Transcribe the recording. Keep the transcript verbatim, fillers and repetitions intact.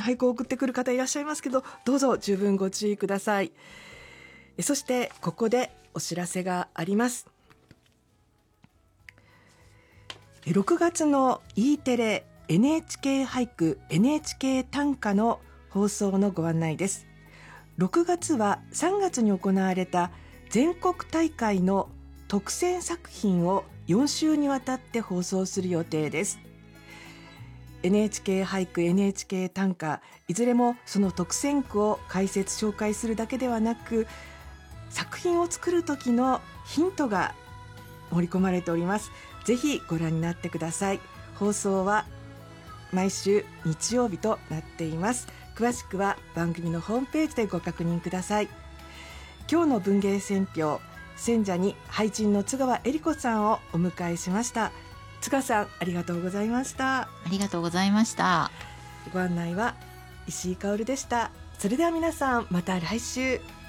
俳句を送ってくる方いらっしゃいますけど、どうぞ十分ご注意ください。そしてここでお知らせがあります。ろくがつの E テレ エヌエイチケー 俳句 エヌエイチケー 短歌の放送のご案内です。ろくがつはさんがつに行われた全国大会の特選作品をよん週にわたって放送する予定です。 エヌエイチケー 俳句 エヌエイチケー 短歌、いずれもその特選句を解説紹介するだけではなく、作品を作る時のヒントが盛り込まれております。ぜひご覧になってください。放送は毎週日曜日となっています。詳しくは番組のホームページでご確認ください。今日の文芸選評、選者に俳人の津川恵理子さんをお迎えしました。津川さん、ありがとうございました。 ありがとうございました。 ご案内は石井香織でした。それでは皆さん、また来週。